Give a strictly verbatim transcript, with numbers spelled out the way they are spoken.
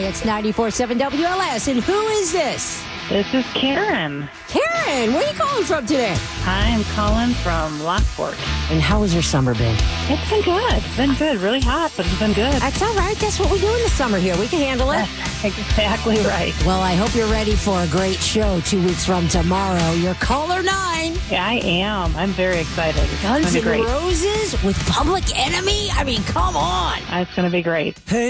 It's ninety-four point seven W L S. And who is this? This is Karen. Karen, where are you calling from today? I'm calling from Lockport. And how has your summer been? It's been good. It's been good. Really hot, but it's been good. That's all right. That's what we do in the summer here. We can handle it. That's exactly right. Well, I hope you're ready for a great show two weeks from tomorrow. You're caller nine. Yeah, I am. I'm very excited. It's Guns going to N' be great. Roses with Public Enemy? I mean, come on. It's going to be great. Hey.